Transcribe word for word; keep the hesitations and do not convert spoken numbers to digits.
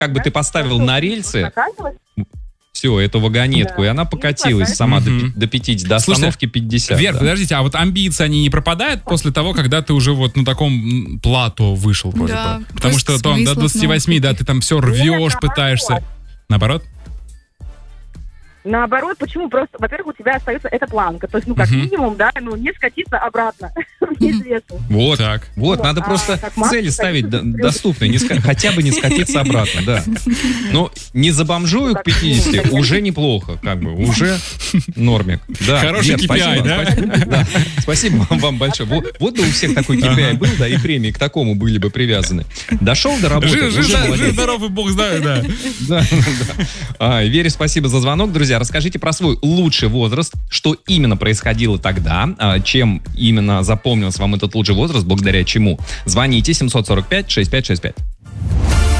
как бы да? ты поставил Что, на рельсы, устаканилась? все, эту вагонетку, Да. и она покатилась И сама до, Мгм. пи- до пятидесяти, до Слушайте, остановки пятьдесят. Вер, да. подождите, а вот амбиции, они не пропадают после того, когда ты уже вот на таком м, плато вышел вроде Да, бы? Потому просто что там, до смыслов двадцати восьми, да, ты там все Нет, рвешь, наоборот. пытаешься. Наоборот? Наоборот, почему? Просто, во-первых, у тебя остается эта планка. То есть, ну, как Мгм. минимум, да, ну, не скатиться обратно в неизвестность. Вот, Так. вот, Вот, надо а просто как Макс цели ставить скатиться до- с доступные, не ска- хотя бы не скатиться обратно, да. Но не забомжую к Так, ну, пятидесяти, конечно. уже неплохо, как бы, уже нормик. Да, Хороший Вер, кей пи ай, спасибо, да? спасибо, да. Спасибо вам, вам большое. Вот, вот бы у всех такой кей пи ай был, да, и премии к такому были бы привязаны. Дошел до работы, Жив, жив, уже жив, молодец. здоров, и бог знает, да. Да, да. А, Вере, спасибо за звонок. Друзья, расскажите про свой лучший возраст, что именно происходило тогда, а, чем именно запомнился вам этот лучший возраст, благодаря чему. Звоните семь сорок пять шестьдесят пять шестьдесят пять.